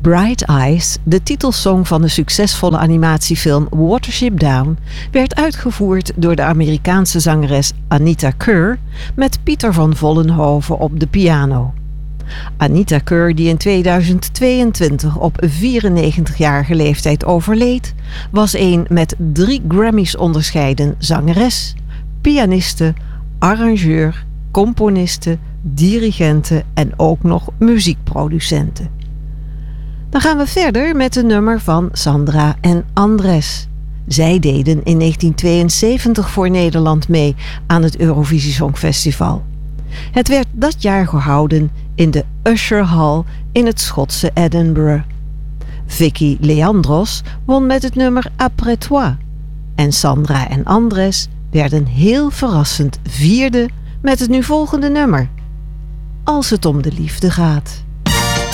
Bright Eyes, de titelsong van de succesvolle animatiefilm Watership Down, werd uitgevoerd door de Amerikaanse zangeres Anita Kerr met Pieter van Vollenhoven op de piano. Anita Kerr, die in 2022 op 94-jarige leeftijd overleed, was een met 3 Grammys onderscheiden zangeres, pianiste, arrangeur, componiste, dirigente en ook nog muziekproducente. Dan gaan we verder met een nummer van Sandra en Andres. Zij deden in 1972 voor Nederland mee aan het Eurovisie Songfestival. Het werd dat jaar gehouden in de Usher Hall in het Schotse Edinburgh. Vicky Leandros won met het nummer Après Toi. En Sandra en Andres werden heel verrassend 4e met het nu volgende nummer. Als het om de liefde gaat.